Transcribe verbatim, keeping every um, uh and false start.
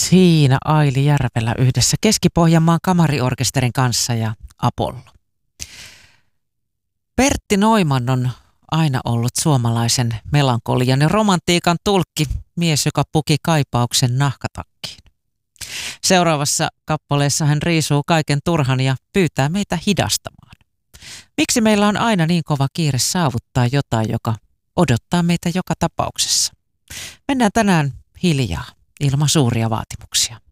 Siinä Aili Järvelä yhdessä Keski-Pohjanmaan kamariorkesterin kanssa ja Apollo. Pertti Noiman on aina ollut suomalaisen melankolian ja romantiikan tulkki, mies, joka puki kaipauksen nahkatakkiin. Seuraavassa kappaleessa hän riisuu kaiken turhan ja pyytää meitä hidastamaan. Miksi meillä on aina niin kova kiire saavuttaa jotain, joka odottaa meitä joka tapauksessa? Mennään tänään hiljaa, ilman suuria vaatimuksia.